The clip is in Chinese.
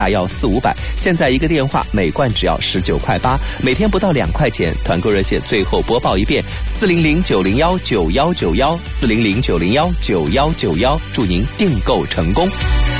要400-500，现在一个电话每罐只要19.8块，每天不到2块钱。团购热线最后播报一遍：400-901-9191，400-901-9191，祝您订购成功。